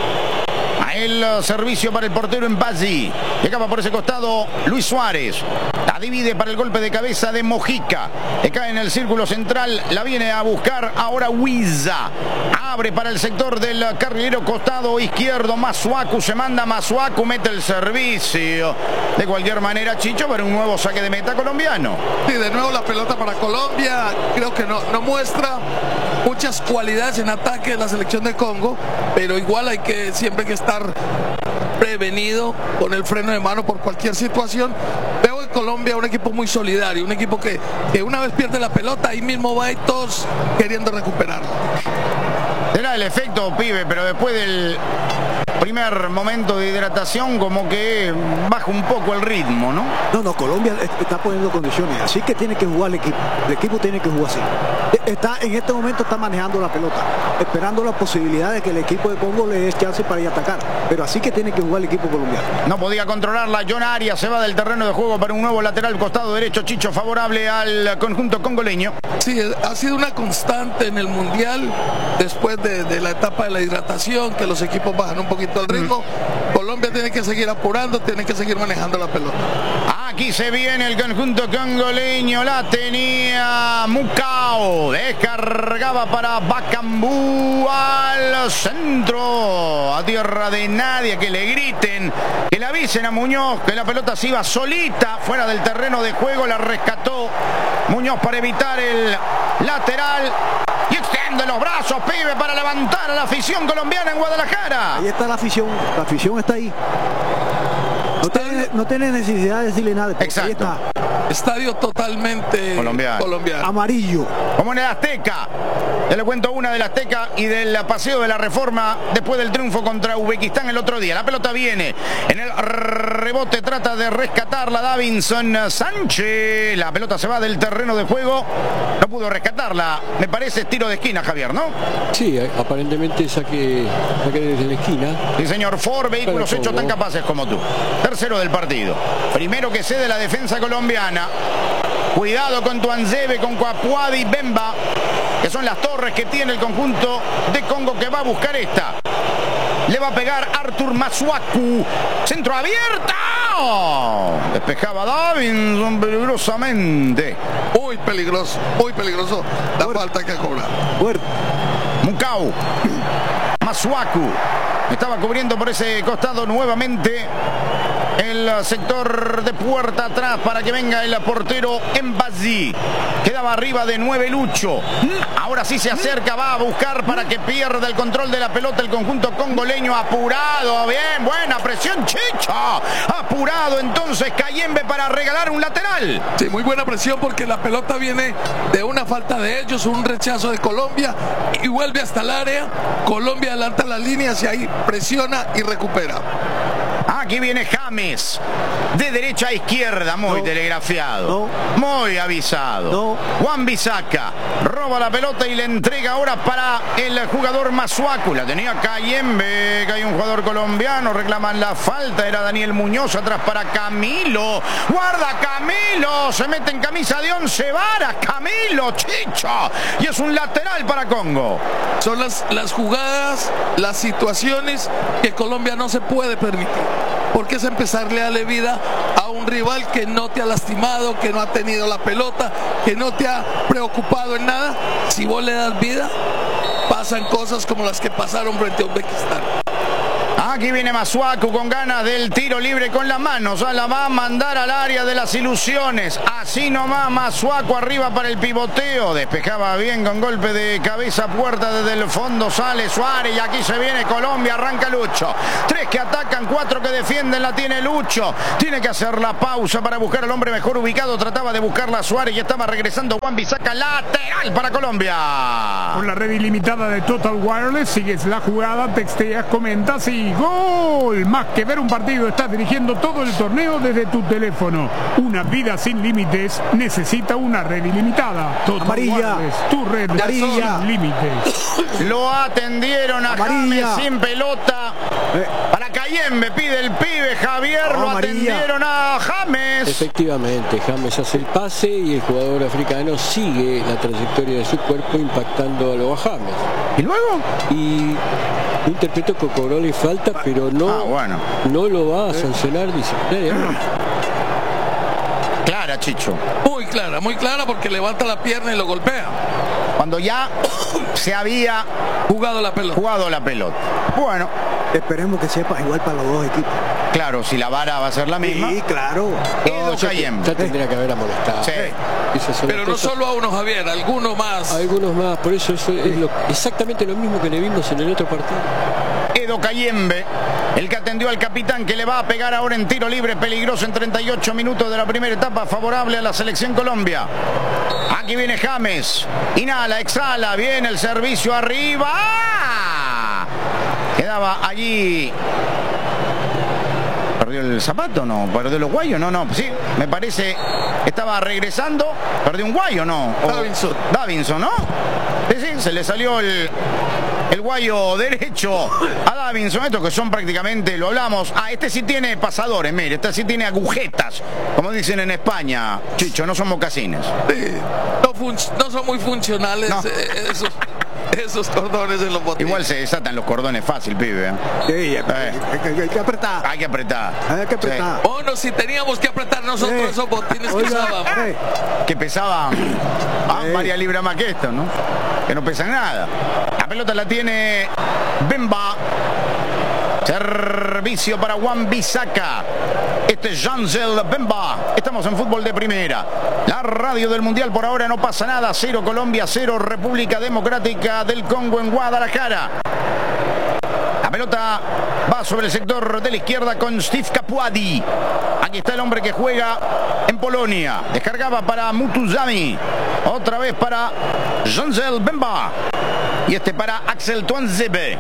El servicio para el portero en Bazzi. Llegaba por ese costado Luis Suárez. La divide para el golpe de cabeza de Mojica. Le cae en el círculo central. La viene a buscar ahora Huiza. Abre para el sector del carrilero costado izquierdo. Masuaku se manda. Masuaku mete el servicio. De cualquier manera, Chicho, para un nuevo saque de meta colombiano. Sí, de nuevo la pelota para Colombia. Creo que no, no muestra muchas cualidades en ataque de la selección de Congo. Pero igual hay que siempre hay que estar prevenido con el freno de mano por cualquier situación. Veo en Colombia un equipo muy solidario, un equipo que, que una vez pierde la pelota, ahí mismo va y todos queriendo recuperarla. Será el efecto, pibe, pero después del primer momento de hidratación como que baja un poco el ritmo, ¿no? No, no, Colombia está poniendo condiciones, así que tiene que jugar el equipo. El equipo tiene que jugar así. Está, en este momento está manejando la pelota, esperando la posibilidad de que el equipo de Congo le dé chance para ir a atacar. Pero así que tiene que jugar el equipo colombiano. No podía controlarla. John Arias se va del terreno de juego para un nuevo lateral costado derecho, Chicho, favorable al conjunto congoleño. Sí, ha sido una constante en el Mundial después de, de la etapa de la hidratación, que los equipos bajan un poquito el ritmo. Mm. Colombia tiene que seguir apurando, tiene que seguir manejando la pelota. Aquí se viene el conjunto congoleño, la tenía Mucao, descargaba para Bacambú al centro, a tierra de nadie, que le griten, que le avisen a Muñoz que la pelota se iba solita fuera del terreno de juego, la rescató Muñoz para evitar el lateral y extiende los brazos, pibe, para levantar a la afición colombiana en Guadalajara. Ahí está la afición, la afición está ahí. No tiene, no tiene necesidad de decirle nada. Exacto. Ahí está. Estadio totalmente colombiano. colombiano. Amarillo. Como en el Azteca. Ya le cuento una del Azteca y del paseo de la Reforma después del triunfo contra Uzbekistán el otro día. La pelota viene en el rebote, trata de rescatarla Davinson Sánchez. La pelota se va del terreno de juego. No pudo rescatarla. Me parece tiro de esquina, Javier, ¿no? Sí, aparentemente saque, saque desde la esquina. Sí, señor. Ford, vehículos hechos tan capaces como tú. Tercero del partido. Primero que cede la defensa colombiana. Cuidado con Tuanzebe, con Capuadi, Bemba, que son las torres que tiene el conjunto de Congo, que va a buscar esta. Le va a pegar Artur Masuaku. Centro abierta. Oh, despejaba Davinson peligrosamente. Muy peligroso, muy peligroso. La Fuerte. Falta que cobrar. Fuerte. Mucao. Masuaku. Estaba cubriendo por ese costado nuevamente el sector de puerta atrás para que venga el portero Mbazzi. Quedaba arriba de nueve Lucho. Ahora sí se acerca, va a buscar para que pierda el control de la pelota el conjunto congoleño. Apurado, bien, buena presión, Chicho. Apurado entonces Cayembe para regalar un lateral. Sí, muy buena presión porque la pelota viene de una falta de ellos, un rechazo de Colombia y vuelve hasta el área. Colombia adelanta las líneas y ahí presiona y recupera. Aquí viene James. De derecha a izquierda, muy No. telegrafiado. No. Muy avisado. No. Wan-Bissaka roba la pelota y le entrega ahora para el jugador Masuaku. La tenía Cayembe, que hay un jugador colombiano. Reclaman la falta. Era Daniel Muñoz atrás para Camilo. Guarda Camilo. Se mete en camisa de once varas. Camilo, Chicho. Y es un lateral para Congo. Son las, las jugadas, las situaciones que Colombia no se puede permitir. Porque es empezarle a darle vida a un rival que no te ha lastimado, que no ha tenido la pelota, que no te ha preocupado en nada. Si vos le das vida, pasan cosas como las que pasaron frente a Uzbekistán. Aquí viene Masuaku con ganas del tiro libre con las manos. Ya la va a mandar al área de las ilusiones. Así nomás Masuaku arriba para el pivoteo. Despejaba bien con golpe de cabeza puerta desde el fondo. Sale Suárez y aquí se viene Colombia. Arranca Lucho. Tres que atacan, cuatro que defienden. La tiene Lucho. Tiene que hacer la pausa para buscar al hombre mejor ubicado. Trataba de buscarla a Suárez y estaba regresando Wan-Bissaka. Lateral para Colombia. Con la red ilimitada de Total Wireless sigues la jugada, texteas, comentas y ¡gol! Más que ver un partido, estás dirigiendo todo el torneo desde tu teléfono. Una vida sin límites necesita una red ilimitada. Total Amarilla. Wireless, tu red Amarilla. sin límites. Lo atendieron a Amarilla. James sin pelota. Eh. Para Cayembe pide el pibe Javier. No, lo amarilla. atendieron a James. Efectivamente, James hace el pase y el jugador africano sigue la trayectoria de su cuerpo impactando a lo a James. ¿Y luego? Y interpretó que cobró le falta, pero no, Ah, bueno. no lo va a sancionar disciplinariamente. Clara, Chicho. Muy clara, muy clara porque levanta la pierna y lo golpea. Cuando ya se había Jugado la pelota. jugado la pelota. Bueno, Esperemos que sepa igual para los dos equipos. claro, si la vara va a ser la misma. Sí, claro. Edo ya, Cayembe. ya tendría que haber amonestado. Sí. Esas son Pero las no cosas. solo a uno, Javier, alguno más. Algunos más, por eso, eso es lo- exactamente lo mismo que le vimos en el otro partido. Edo Cayembe, el que atendió al capitán, que le va a pegar ahora en tiro libre peligroso en treinta y ocho minutos de la primera etapa, favorable a la selección Colombia. Aquí viene James, inhala, exhala, viene el servicio arriba. ¡Ah! Quedaba allí. ¿Perdió el zapato? No, ¿perdió los guayos? No, no, sí, me parece, estaba regresando, perdió un guayo, ¿no? O- Davinson. Davinson, ¿no? Sí, sí, se le salió el, el guayo derecho a Davinson, estos que son prácticamente, lo hablamos, ah, este sí tiene pasadores, mire, este sí tiene agujetas, como dicen en España, Chicho, no son mocasines. Sí, no, fun- no son muy funcionales No. eh, esos, esos cordones en los botines. Igual se desatan los cordones fácil, pibe. ¿eh? Sí, hay, hay- hay que apretar. Hay que apretar. Hay que apretar. Oh, no, si teníamos que apretar nosotros Eh, esos botines que oiga, usábamos. eh, Sí. Que pesaban ah, Eh. varias libras más que esto, ¿no? Que no pesan nada. La pelota la tiene Bemba. Servicio para Wan-Bissaka. Este es Janzel Bemba. Estamos en fútbol de primera. La radio del Mundial, por ahora no pasa nada. Cero Colombia, cero República Democrática del Congo en Guadalajara. La pelota va sobre el sector de la izquierda con Steve Capuadi. Aquí está el hombre que juega en Polonia. Descargaba para Mutuzami. Otra vez para Janzel Bemba. Y este para Axel Tuanzebe.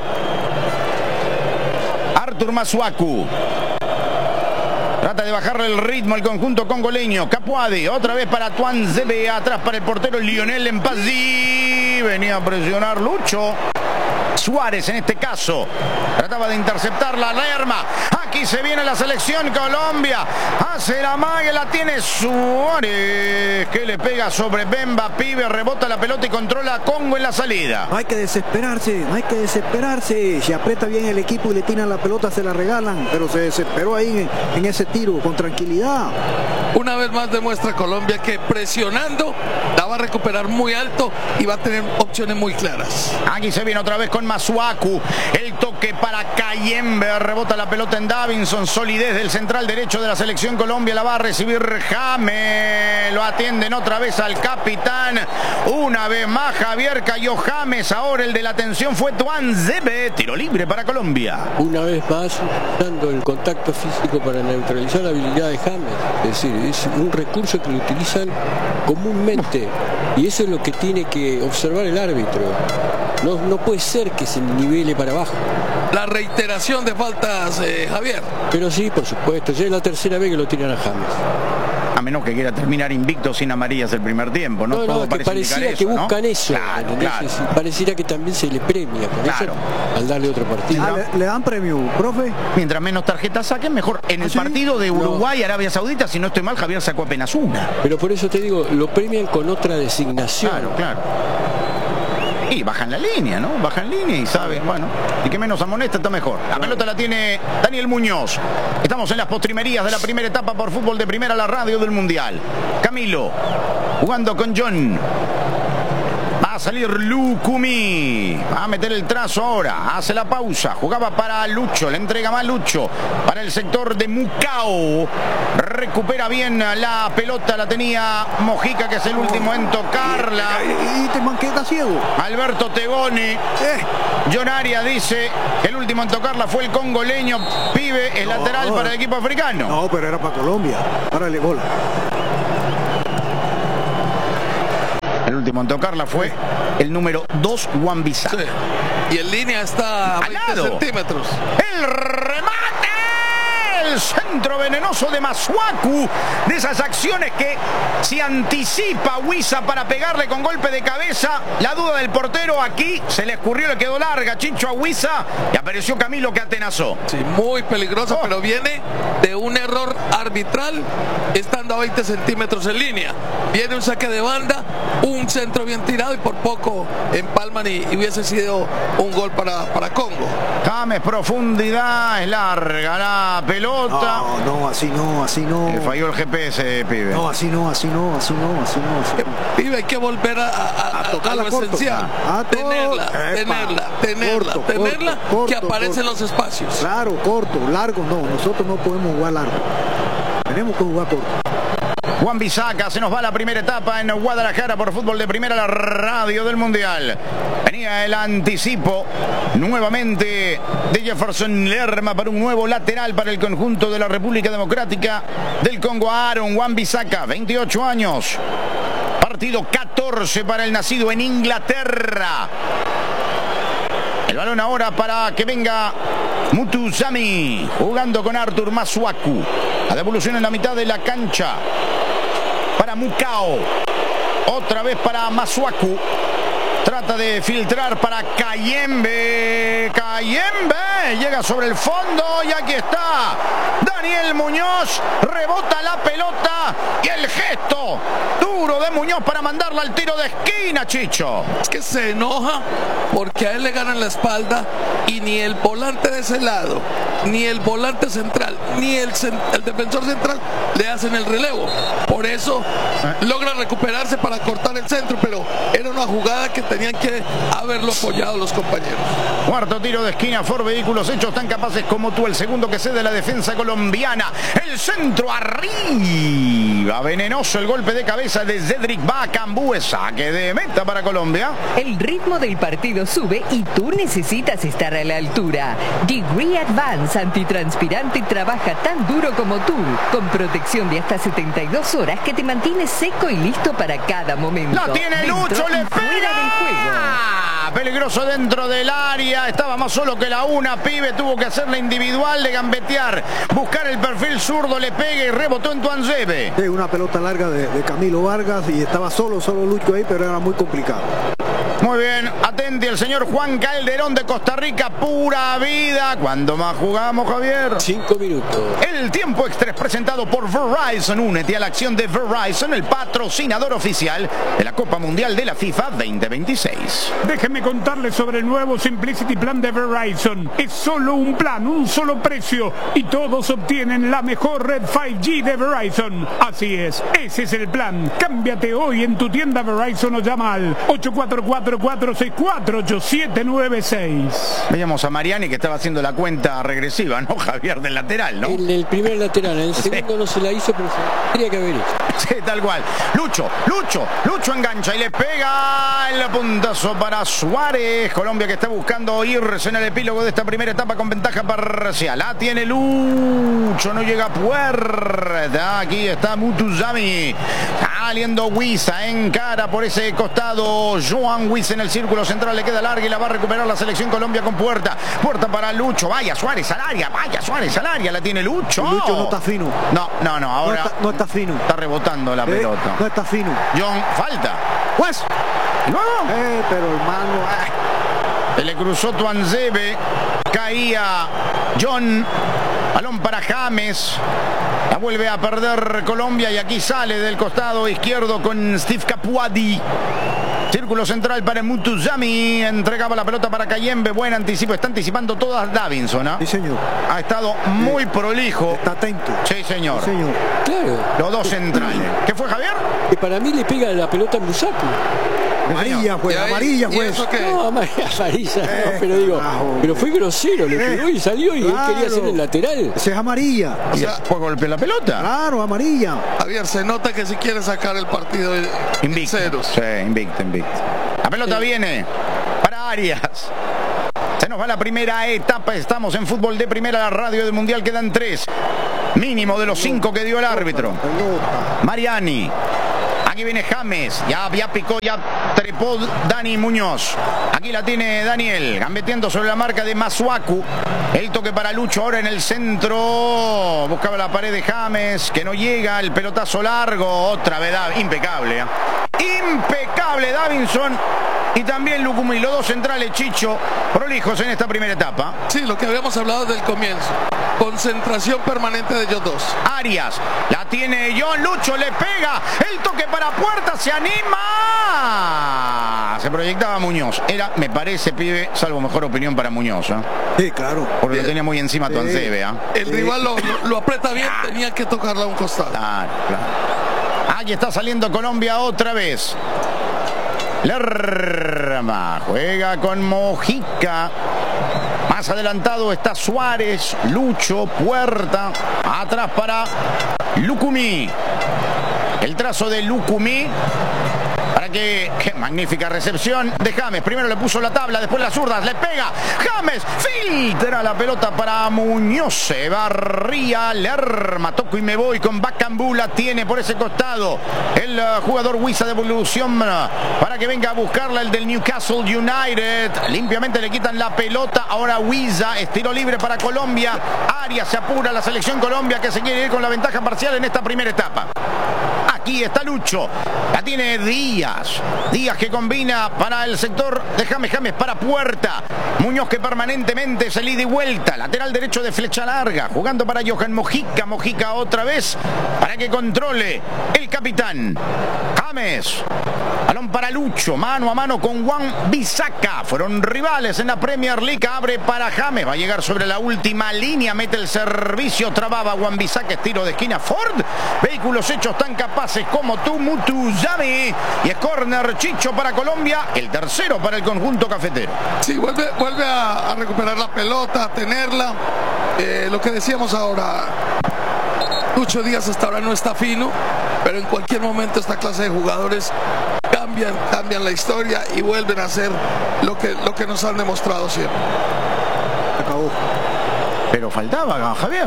Artur Masuaku. Trata de bajarle el ritmo al conjunto congoleño. Capuadi, otra vez para Tuanzebe. Atrás para el portero Lionel Empazzi. Venía a presionar Lucho. Suárez en este caso. Trataba de interceptarla. Lerma. Aquí se viene la selección Colombia. Hace la mague, la tiene Suárez. Que le pega sobre Bemba. Pibe, rebota la pelota y controla a Congo en la salida. No hay que desesperarse, no hay que desesperarse. Si aprieta bien el equipo y le tiran la pelota, se la regalan. Pero se desesperó ahí en, en ese tiro, con tranquilidad. Una vez más demuestra Colombia que presionando la va a recuperar muy alto y va a tener opciones muy claras. Aquí se viene otra vez con Masuaku. El toque para Cayembe. Rebota la pelota en Davinson. Solidez del central derecho de la selección Colombia. La va a recibir James. Lo atienden otra vez al capitán. Una vez más Javier cayó James. Ahora el de la atención fue Tuanzebe. Tiro libre para Colombia. Una vez más usando el contacto físico para neutralizar la habilidad de James. Es decir, es un recurso que lo utilizan comúnmente y eso es lo que tiene que observar el árbitro. No, no puede ser que se nivele para abajo. la reiteración de faltas, eh, Javier. Pero sí, por supuesto, ya es la tercera vez que lo tiran a James. A menos que quiera terminar invicto sin amarillas el primer tiempo, ¿no? No, no, Todo que parece pareciera indicar que eso, ¿no? buscan eso. Claro, ¿entendés? claro. Sí, pareciera que también se le premia por Claro. eso al darle otro partido. Ah, le, le dan premio, profe. Mientras menos tarjetas saquen, mejor. En ¿Ah, el sí? partido de Uruguay, Arabia Saudita, si no estoy mal, Javier sacó apenas una. Pero por eso te digo, lo premian con otra designación. Claro, claro. Y bajan la línea, ¿no? Bajan línea y saben, bueno, y que menos amonesta está mejor. La pelota la tiene Daniel Muñoz. Estamos en las postrimerías de la primera etapa por fútbol de primera, la radio del Mundial. Camilo, jugando con John. Va a salir Lucumí. Va a meter el trazo ahora. Hace la pausa. Jugaba para Lucho. Le entrega más Lucho. Para el sector de Mucao. Recupera bien la pelota. La tenía Mojica, que es el último en tocarla. Y, y te manqueta ciego. Alberto Tegoni. Eh, John Arias dice que el último en tocarla fue el congoleño Pibe, el No, lateral para el equipo africano. no, pero era para Colombia. Párale bola. El último en tocarla fue el número dos, Wan-Bissaka. Sí. Y en línea está a Al veinte lado. centímetros. El remate, el centro venenoso de Masuaku, de esas acciones que se anticipa Huiza para pegarle con golpe de cabeza. La duda del portero aquí, se le escurrió, le quedó larga Chincho a Huiza y apareció Camilo que atenazó. Sí, muy peligroso, Oh. pero viene de un error arbitral estando a veinte centímetros en línea. Viene un saque de banda, un centro bien tirado y por poco empalman y, y hubiese sido un gol para, para Congo. James, profundidad, es larga la pelota. No, no, así no, así no. Le falló el G P S, pibe. No, así no, así no, así no, así no. Así no. Pibe, hay que volver a, a, A a, tocarla a lo corto. esencial. Ah, todo. tenerla, Epa. tenerla, tenerla, Corto, tenerla, corto, que corto, aparecen corto. los espacios. Claro, corto, largo no. Nosotros no podemos jugar largo. Tenemos que jugar corto. Wan-Bissaka, se nos va la primera etapa en Guadalajara por fútbol de primera, la radio del Mundial. Venía el anticipo nuevamente de Jefferson Lerma para un nuevo lateral para el conjunto de la República Democrática del Congo. Aaron Wan-Bissaka, veintiocho años. Partido catorce para el nacido en Inglaterra. El balón ahora para que venga Mutuzami, jugando con Arthur Masuaku. La devolución en la mitad de la cancha para Mucao. Otra vez para Masuaku. Trata de filtrar para Kayembe. Kayembe llega sobre el fondo y aquí está Daniel Muñoz. Rebota la pelota y el gesto duro de Muñoz para mandarla al tiro de esquina, Chicho. Es que se enoja porque a él le ganan la espalda y ni el volante de ese lado, ni el volante central, ni el, cen- el defensor central le hacen el relevo. Por eso logra recuperarse para cortar el centro, pero era una jugada que tenían que haberlo apoyado los compañeros. Cuarto tiro de esquina, Ford Vehículos Hechos tan capaces como tú. El segundo que cede la defensa colombiana. El centro arriba. Venenoso el golpe de cabeza de Cedric Bacambúe. Saque de meta para Colombia. El ritmo del partido sube y tú necesitas estar a la altura. Degree Advance Antitranspirante trabaja tan duro como tú, con protección de hasta setenta y dos horas que te mantiene seco y listo para cada momento. La tiene Dentro Lucho, y le fuera del juego. pega. Peligroso dentro del área. Estaba más solo que la una. Pibe tuvo que hacer la individual de gambetear. Buscar el perfil zurdo, le pega y rebotó en Tuanzebe. Sí, una pelota larga de, de Camilo Vargas y estaba solo, solo Lucho ahí, pero era muy complicado. Muy bien, atente el señor Juan Calderón de Costa Rica, pura vida. ¿Cuándo más jugamos, Javier? Cinco minutos. El tiempo extra es presentado por Verizon. Únete a la acción de Verizon, el patrocinador oficial de la Copa Mundial de la FIFA veinte veintiséis. Déjenme contarles sobre el nuevo Simplicity Plan de Verizon. Es solo un plan, un solo precio y todos obtienen la mejor red cinco G de Verizon. Así es, ese es el plan. Cámbiate hoy en tu tienda Verizon o llama al ocho cuatro cuatro, cuatro seis cuatro, ocho siete nueve seis. Veíamos a Mariani que estaba haciendo la cuenta regresiva, ¿no, Javier? Del lateral, ¿no? El, el primer lateral, en el segundo no se la hizo, pero se tenía que haber hecho. Sí, tal cual. Lucho, Lucho, Lucho engancha y le pega el puntazo para Suárez. Colombia que está buscando irse en el epílogo de esta primera etapa con ventaja parcial. La tiene Lucho, no llega a puerta. Aquí está Mutuzami. Saliendo Huiza, encara por ese costado Joan Huiza en el círculo central, le queda larga y la va a recuperar la selección Colombia con Puerta. Puerta para Lucho, vaya Suárez al área, vaya Suárez al área, la tiene Lucho. Lucho no está fino. No, no, no, ahora no está, no está fino. Está rebotando la eh, pelota. No está fino. John, falta. Pues, ¿Y luego? eh, pero hermano, ay. Se le cruzó Tuanzebe, caía John, balón para James, la vuelve a perder Colombia y aquí sale del costado izquierdo con Steve Capuadi. Círculo central para Mutuzami, entregaba la pelota para Cayembe, buen anticipo, está anticipando todas Davinson, ¿eh? Sí, señor. Ha estado muy prolijo. Está atento. Sí, señor. Sí, señor. Claro. Los dos centrales. ¿Qué fue, Javier? Que para mí le pega la pelota a Musaku. Amarilla, juez, Y ahí- amarilla, ¿y juez. eso qué? No, amarilla, amarilla, Eh, no, pero digo, carajo. pero fue grosero, le Eh, pegó y salió y él claro. quería hacer el lateral. Esa es amarilla. O ¿Y sea, después golpeó la pelota? Claro, amarilla. Javier, se nota que si quiere sacar el partido en Invicto. ceros. Sí, invicto, invicto. La pelota viene para Arias. Se nos va la primera etapa. Estamos en fútbol de primera, la radio del mundial. Quedan tres. Mínimo de los cinco que dio el árbitro. Pelota. Mariani. Aquí viene James. Ya, ya picó, ya trepó Dani Muñoz. Aquí la tiene Daniel. Gambeteando sobre la marca de Masuaku. El toque para Lucho ahora en el centro. Buscaba la pared de James. Que no llega. El pelotazo largo. Otra vez. Impecable. ¿eh? Impecable Davinson. Y también Lucumí. Los dos centrales, Chicho, prolijos en esta primera etapa. Sí, lo que habíamos hablado desde el comienzo. Concentración permanente de ellos dos. Arias, la tiene John, Lucho le pega, el toque para Puerta, se anima. Se proyectaba Muñoz. Era, me parece, pibe, salvo mejor opinión para Muñoz, ¿eh? Sí, claro. Porque lo tenía muy encima Tuanzebe, ¿eh? El rival lo, lo- lo aprieta bien, tenía que tocarla a un costado. Claro, claro. Ahí está saliendo Colombia otra vez. Lerma juega con Mojica. Más adelantado está Suárez, Lucho, Puerta. Atrás para Lucumí. El trazo de Lucumí. Para que, qué magnífica recepción de James. Primero le puso la tabla, después las zurdas, le pega. James filtra la pelota para Muñoz. Se barría Lerma. Toco y me voy con Bacambula. Tiene por ese costado el uh, jugador Huiza de evolución uh, para que venga a buscarla el del Newcastle United. Limpiamente le quitan la pelota. Ahora Huiza, estilo libre para Colombia. Arias se apura la selección Colombia que se quiere ir con la ventaja parcial en esta primera etapa. Aquí está Lucho, la tiene Díaz, Díaz que combina para el sector de James, James para Puerta, Muñoz que permanentemente se ida y vuelta, lateral derecho de flecha larga, jugando para Johan Mojica, Mojica otra vez, para que controle el capitán, James, balón para Lucho, mano a mano con Juan Bisaca, fueron rivales en la Premier League, abre para James, va a llegar sobre la última línea, mete el servicio, trababa Juan Bisaca, estiro de esquina, Ford, vehículos hechos tan capaces como tú, Mutuzami, y es córner Chicho para Colombia, el tercero para el conjunto cafetero. Sí, vuelve, vuelve a, a recuperar la pelota, a tenerla. Eh, lo que decíamos ahora, Lucho Díaz hasta ahora no está fino, pero en cualquier momento esta clase de jugadores cambian, cambian la historia y vuelven a hacer lo que, lo que nos han demostrado siempre. Acabó. Pero faltaba, Javier.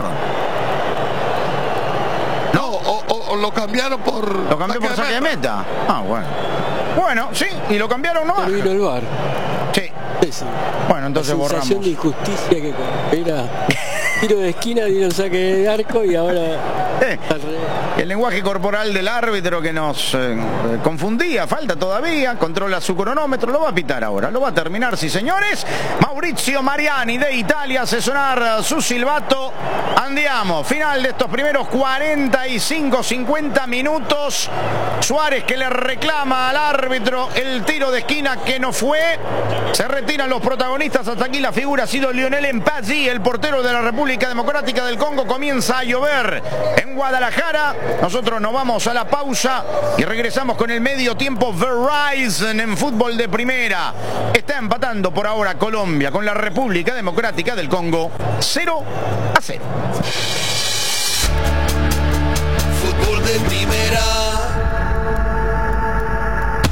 No, o, o- o lo cambiaron por... Lo cambió por saque de meta. Ah, bueno. Bueno, sí, y lo cambiaron no. Terminó el bar. Sí. Esa. Bueno, entonces la sensación borramos. de injusticia que era tiro de esquina, dieron saque de arco y ahora Eh, al revés. El lenguaje corporal del árbitro que nos eh, confundía, falta todavía, controla su cronómetro, lo va a pitar ahora, lo va a terminar, sí señores. Maurizio Mariani de Italia hace sonar su silbato. Andiamo, final de estos primeros cuarenta y cinco cincuenta minutos. Suárez que le reclama al árbitro el tiro de esquina que no fue. Se retiran los protagonistas, hasta aquí la figura ha sido Lionel Mpazzi, el portero de la República Democrática del Congo. Comienza a llover en Guadalajara. Nosotros nos vamos a la pausa y regresamos con el medio tiempo. Verizon en fútbol de primera está empatando por ahora Colombia con la República Democrática del Congo cero a cero. Fútbol de primera.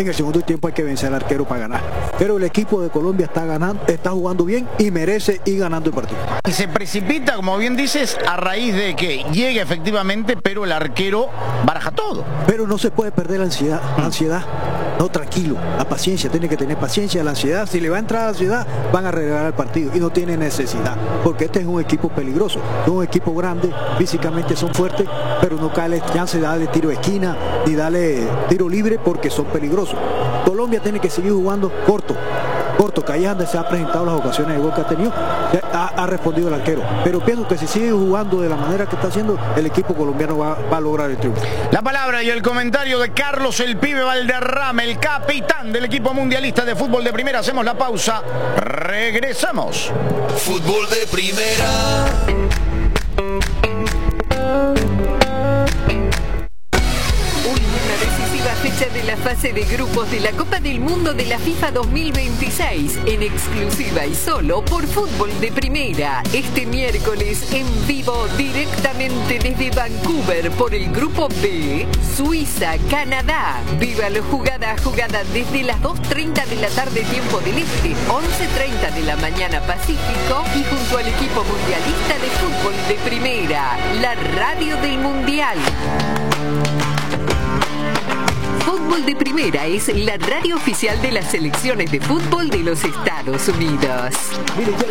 En el segundo tiempo hay que vencer al arquero para ganar. Pero el equipo de Colombia está ganando, está jugando bien y merece ir ganando el partido. Y se precipita, como bien dices, a raíz de que llega efectivamente, pero el arquero baraja todo. Pero no se puede perder la ansiedad. La ansiedad. No, tranquilo. La paciencia, tiene que tener paciencia. La ansiedad, si le va a entrar a la ansiedad, van a regalar el partido. Y no tiene necesidad. Porque este es un equipo peligroso. Es un equipo grande, físicamente son fuertes, pero no cae la chance de darle tiro de esquina, ni darle tiro libre porque son peligrosos. Colombia tiene que seguir jugando corto. Corto, que ahí es donde se ha presentado las ocasiones de gol que ha tenido, ha, ha respondido el arquero. Pero pienso que si sigue jugando de la manera que está haciendo, el equipo colombiano va, va a lograr el triunfo. La palabra y el comentario de Carlos el Pibe Valderrama, el capitán del equipo mundialista de fútbol de primera. Hacemos la pausa, regresamos. Fútbol de primera. Fecha de la fase de grupos de la Copa del Mundo de la FIFA dos mil veintiséis, en exclusiva y solo por Fútbol de Primera. Este miércoles en vivo directamente desde Vancouver por el Grupo B, Suiza, Canadá. Viva la jugada a jugada desde las dos treinta de la tarde tiempo del Este, once treinta de la mañana Pacífico, y junto al equipo mundialista de Fútbol de Primera, la radio del Mundial. Fútbol de Primera es la radio oficial de las selecciones de fútbol de los Estados Unidos.